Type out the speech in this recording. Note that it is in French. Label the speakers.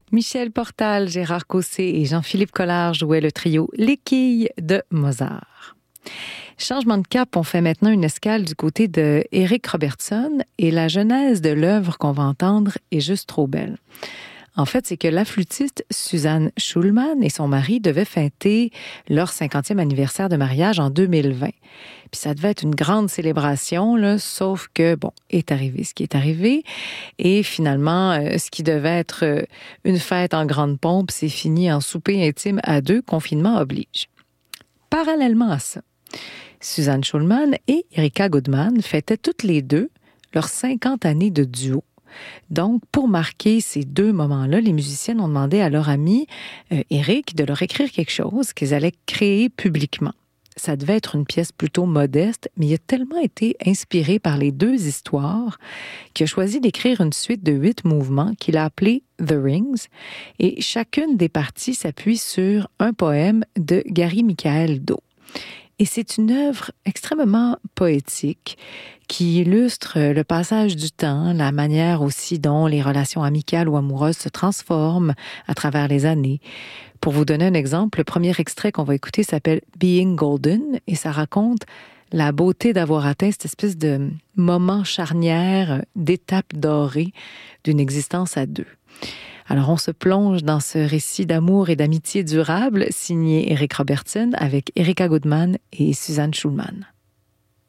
Speaker 1: Michel Portal, Gérard Cossé et Jean-Philippe Collard jouaient le trio Les Quilles de Mozart. Changement de cap, on fait maintenant une escale du côté de Eric Robertson et la genèse de l'œuvre qu'on va entendre est juste trop belle. En fait, c'est que la flûtiste Suzanne Schulman et son mari devaient fêter leur 50e anniversaire de mariage en 2020. Puis ça devait être une grande célébration, là, sauf que, bon, est arrivé ce qui est arrivé. Et finalement, ce qui devait être une fête en grande pompe, c'est fini en souper intime à deux, confinement oblige. Parallèlement à ça, Suzanne Schulman et Erika Goodman fêtaient toutes les deux leurs 50 années de duo. Donc, pour marquer ces deux moments-là, les musiciennes ont demandé à leur ami Eric de leur écrire quelque chose qu'ils allaient créer publiquement. Ça devait être une pièce plutôt modeste, mais il a tellement été inspiré par les deux histoires qu'il a choisi d'écrire une suite de 8 mouvements qu'il a appelé The Rings, et chacune des parties s'appuie sur un poème de Gary Michael Do. Et c'est une œuvre extrêmement poétique qui illustre le passage du temps, la manière aussi dont les relations amicales ou amoureuses se transforment à travers les années. Pour vous donner un exemple, le premier extrait qu'on va écouter s'appelle Being Golden et ça raconte la beauté d'avoir atteint cette espèce de moment charnière, d'étape dorée d'une existence à deux. Alors, on se plonge dans ce récit d'amour et d'amitié durable signé Eric Robertson avec Erika Goodman et Suzanne Schulman.